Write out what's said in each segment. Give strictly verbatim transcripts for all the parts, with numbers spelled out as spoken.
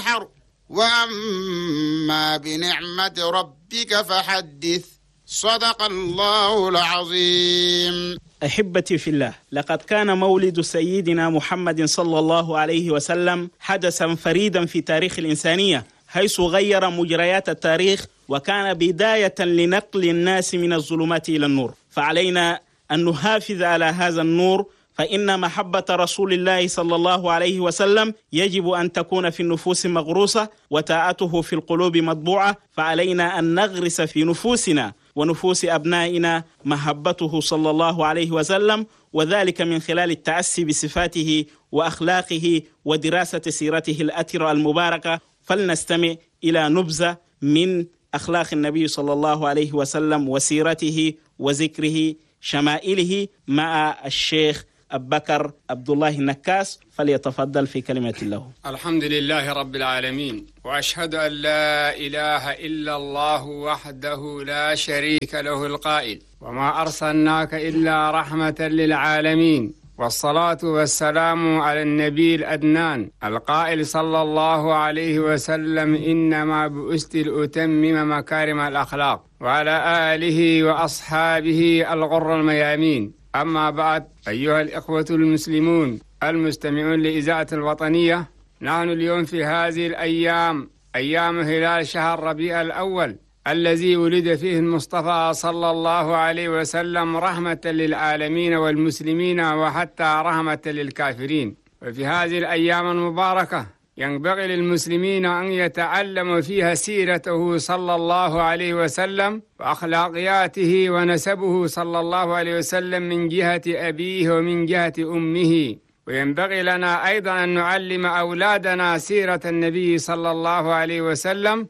وأما بنعمة ربك فحدث. صدق الله العظيم. أحبتي في الله، لقد كان مولد سيدنا محمد صلى الله عليه وسلم حدثا فريدا في تاريخ الإنسانية، حيث غير مجريات التاريخ وكان بداية لنقل الناس من الظلمات إلى النور. فعلينا أن نحافظ على هذا النور، فإن محبة رسول الله صلى الله عليه وسلم يجب أن تكون في النفوس مغروسة وطاعته في القلوب مطبوعة. فعلينا أن نغرس في نفوسنا ونفوس أبنائنا محبته صلى الله عليه وسلم، وذلك من خلال التأسي بصفاته وأخلاقه ودراسة سيرته الأترة المباركة. فلنستمع إلى نبذة من أخلاق النبي صلى الله عليه وسلم وسيرته وذكره شمائله مع الشيخ أبو بكر عبد الله النكاس، فليتفضل في كلمة الله. الحمد لله رب العالمين، وأشهد أن لا إله إلا الله وحده لا شريك له القائل وما أرسلناك إلا رحمة للعالمين، والصلاة والسلام على النبي الأدنان القائل صلى الله عليه وسلم إنما بعثت لأتمم مكارم الأخلاق، وعلى آله وأصحابه الغر الميامين. أما بعد، أيها الإخوة المسلمون المستمعون لإذاعة الوطنية، نحن اليوم في هذه الأيام أيام هلال شهر ربيع الأول الذي ولد فيه المصطفى صلى الله عليه وسلم رحمة للعالمين والمسلمين وحتى رحمة للكافرين. وفي هذه الأيام المباركة ينبغي للمسلمين أن يتعلموا فيها سيرته صلى الله عليه وسلم وأخلاقياته ونسبه صلى الله عليه وسلم من جهة أبيه ومن جهة أمه. وينبغي لنا أيضا أن نعلم أولادنا سيرة النبي صلى الله عليه وسلم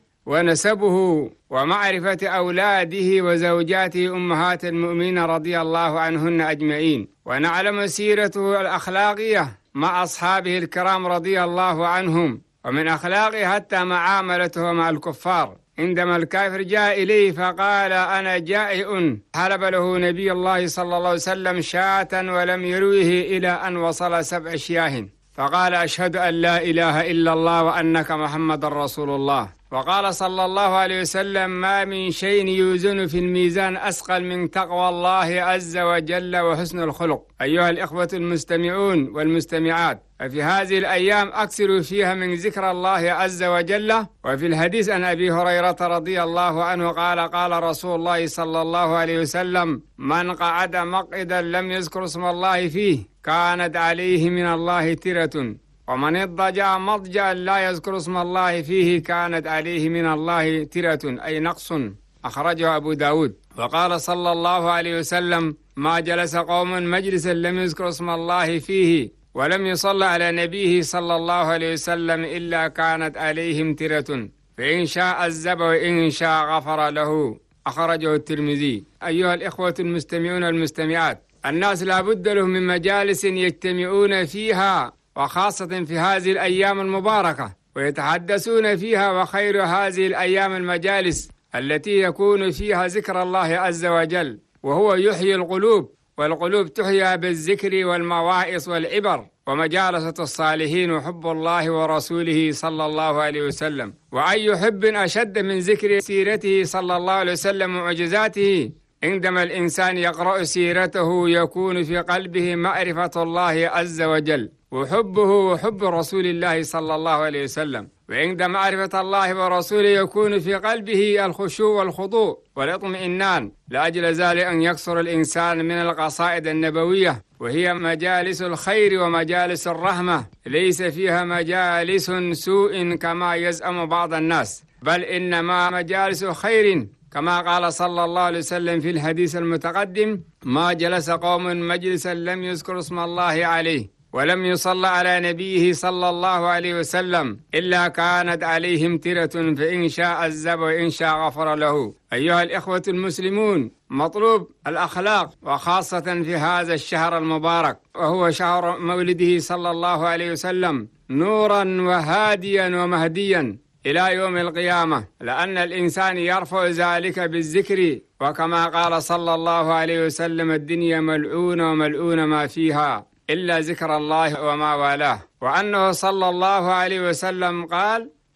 ونسبه ومعرفة أولاده وزوجاته أمهات المؤمنين رضي الله عنهن أجمعين، ونعلم سيرته الأخلاقية مع أصحابه الكرام رضي الله عنهم، ومن أخلاقه حتى معاملته مع الكفار. عندما الكافر جاء إليه فقال أنا جائع، حلب له نبي الله صلى الله عليه وسلم شاة ولم يرويه إلى أن وصل سبع شياه، فقال أشهد أن لا إله إلا الله وأنك محمد رسول الله. وقال صلى الله عليه وسلم ما من شيء يوزن في الميزان أثقل من تقوى الله عز وجل وحسن الخلق. أيها الإخوة المستمعون والمستمعات، ففي هذه الأيام أكثروا فيها من ذكر الله عز وجل. وفي الحديث عن أبي هريرة رضي الله عنه قال قال رسول الله صلى الله عليه وسلم من قعد مقعدا لم يذكر اسم الله فيه كانت عليه من الله ترة، ومن اضطجع مضجعا لا يذكر اسم الله فيه كانت عليه من الله ترة أي نقص. أخرجه أبو داود. وقال صلى الله عليه وسلم ما جلس قوم مجلسا لم يذكر اسم الله فيه ولم يصلى على نبيه صلى الله عليه وسلم إلا كانت عليهم ترة، فإن شاء عذب وإن شاء غفر له. أخرجه الترمذي. أيها الإخوة المستمعون والمستمعات، الناس لا بد لهم من مجالس يجتمعون فيها، وخاصة في هذه الأيام المباركة، ويتحدثون فيها. وخير هذه الأيام المجالس التي يكون فيها ذكر الله عز وجل، وهو يحيي القلوب، والقلوب تحيا بالذكر والمواعظ والعبر ومجالسة الصالحين وحب الله ورسوله صلى الله عليه وسلم. وأي حب أشد من ذكر سيرته صلى الله عليه وسلم ومعجزاته. عندما الإنسان يقرأ سيرته يكون في قلبه معرفة الله عز وجل وحبه وحب رسول الله صلى الله عليه وسلم. وعند معرفة الله ورسوله يكون في قلبه الخشوع والخضوع والاطمئنان. لأجل ذلك أن يكثر الإنسان من القصائد النبوية، وهي مجالس الخير ومجالس الرحمة، ليس فيها مجالس سوء كما يزعم بعض الناس، بل إنما مجالس خير، كما قال صلى الله عليه وسلم في الحديث المتقدم ما جلس قوم مجلسا لم يذكر اسم الله عليه ولم يصلى على نبيه صلى الله عليه وسلم إلا كانت عليهم ترة، فإن شاء عذب وإن شاء غفر له. أيها الإخوة المسلمون، مطلوب الأخلاق، وخاصة في هذا الشهر المبارك وهو شهر مولده صلى الله عليه وسلم، نورا وهاديا ومهديا إلى يوم القيامة، لأن الإنسان يرفع ذلك بالذكر، وكما قال صلى الله عليه وسلم الدنيا ملعونة وملعون ما فيها إلا ذكر الله وما والاه. وأنه صلى الله عليه وسلم قال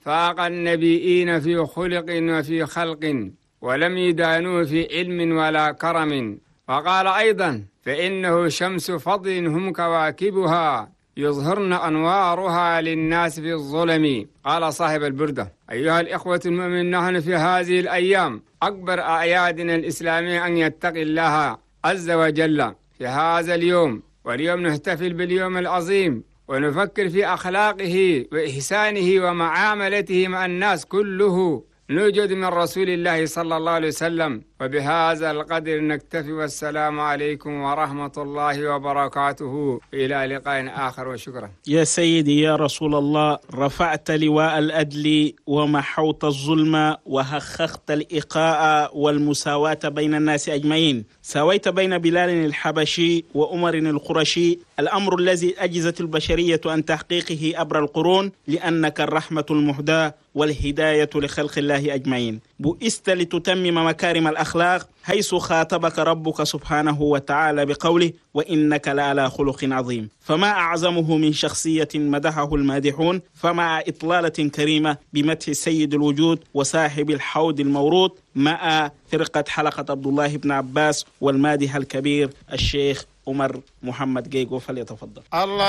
فاق النبيين في خلق وفي خلق ولم يدانوه في علم ولا كرم. وقال أيضا فإنه شمس فضل هم كواكبها يظهرن أنوارها للناس في الظلم. قال صاحب البردة أيها الإخوة المؤمنين نحن في هذه الأيام أكبر أعيادنا الإسلامية أن يتقي الله عز وجل في هذا اليوم، واليوم نحتفل باليوم العظيم ونفكر في أخلاقه وإحسانه ومعاملته مع الناس كله نوجد من رسول الله صلى الله عليه وسلم. وبهذا القدر نكتفي، والسلام عليكم ورحمة الله وبركاته، إلى لقاء آخر وشكرا. يا سيدي يا رسول الله، رفعت لواء الأدل ومحوت الظلم وهخخت الإقاء والمساواة بين الناس أجمعين، ساويت بين بلال الحبشي وأمر القرشي، الأمر الذي أجزت البشرية عن تحقيقه أبر القرون، لأنك الرحمة المهداة والهداية لخلق الله أجمعين. بئست لتتمم مكارم الأخلاق، حيث خاطبك ربك سبحانه وتعالى بقوله وإنك لعلى خلق عظيم. فما أعظمه من شخصية مدحه المادحون، فمع إطلالة كريمة بمدح سيد الوجود وصاحب الحوض المورود مع فرقة حلقة عبد الله بن عباس والمادح الكبير الشيخ عمر محمد جيجو، فليتفضل. الله